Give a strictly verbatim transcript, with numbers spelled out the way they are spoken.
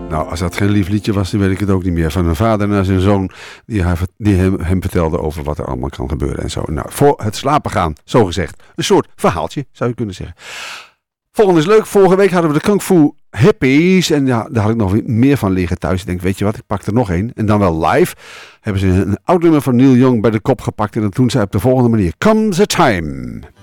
Nou, als dat geen lief liedje was, dan weet ik het ook niet meer. Van een vader naar zijn zoon die, hij, die hem, hem vertelde over wat er allemaal kan gebeuren en zo. Nou, voor het slapen gaan, zo gezegd. Een soort verhaaltje, zou je kunnen zeggen. Volgende is leuk. Vorige week hadden we de Kung Fu Hippies. En ja, daar had ik nog meer van liggen thuis. Ik denk, weet je wat, ik pak er nog één. En dan wel live. Hebben ze een oud nummer van Neil Young bij de kop gepakt. En dan doen zij op de volgende manier. Comes a time.